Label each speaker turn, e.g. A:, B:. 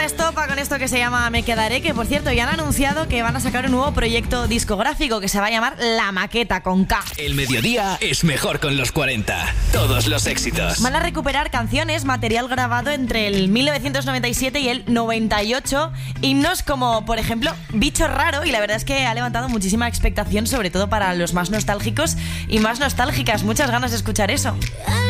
A: la estopa con esto que se llama Me Quedaré, que por cierto ya han anunciado que van a sacar un nuevo proyecto discográfico que se va a llamar La Maqueta con K.
B: El mediodía es mejor con los 40. Todos los éxitos.
A: Van a recuperar canciones, material grabado entre el 1997 y el 98, himnos como, por ejemplo, Bicho Raro, y la verdad es que ha levantado muchísima expectación, sobre todo para los más nostálgicos y más nostálgicas. Muchas ganas de escuchar eso.